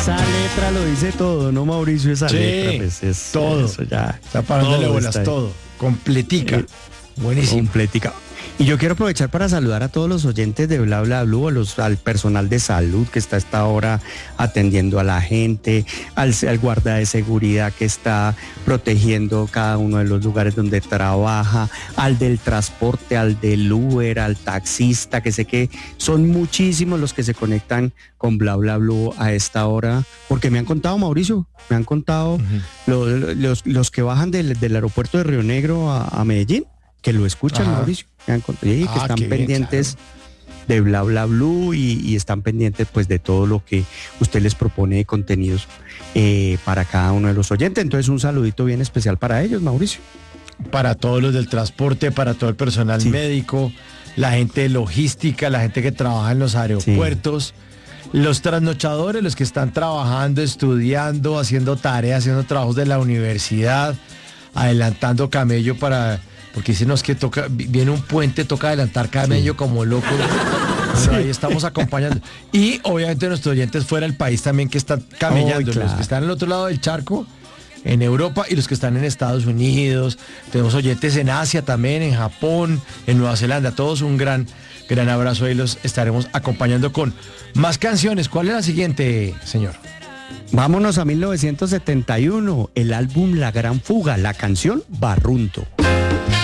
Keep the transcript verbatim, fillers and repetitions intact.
Esa letra lo dice todo, ¿no, Mauricio? Esa Sí, letra, pues es todo. Eso ya. Está parándole todo bolas, está ahí. todo. Completica. Eh, Buenísimo. Completica. Y yo quiero aprovechar para saludar a todos los oyentes de Bla Bla Blue, a los, al personal de salud que está a esta hora atendiendo a la gente, al, al guarda de seguridad que está protegiendo cada uno de los lugares donde trabaja, al del transporte, al del Uber, al taxista, que sé que son muchísimos los que se conectan con Bla Bla Blue a esta hora, porque me han contado, Mauricio, me han contado uh-huh. los, los, los que bajan del, del aeropuerto de Río Negro a, a Medellín, que lo escuchan, Ajá. Mauricio, que, han, y ah, que están pendientes bien, claro. de Bla Bla Blue y, y están pendientes pues de todo lo que usted les propone de contenidos eh, para cada uno de los oyentes. Entonces un saludito bien especial para ellos, Mauricio. Para todos los del transporte, para todo el personal sí. médico, la gente de logística, la gente que trabaja en los aeropuertos, sí. los trasnochadores, los que están trabajando, estudiando, haciendo tareas, haciendo trabajos de la universidad, adelantando camello para... Porque dicen, no, es que toca, viene un puente, toca adelantar camello sí. como loco. Sí. Ahí estamos acompañando. Y obviamente nuestros oyentes fuera del país también que están camellando. Oh, claro. Los que están al otro lado del charco, en Europa, y los que están en Estados Unidos. Tenemos oyentes en Asia también, en Japón, en Nueva Zelanda. Todos un gran, gran abrazo y los estaremos acompañando con más canciones. ¿Cuál es la siguiente, señor? Vámonos a mil novecientos setenta y uno, el álbum La Gran Fuga, la canción Barrunto.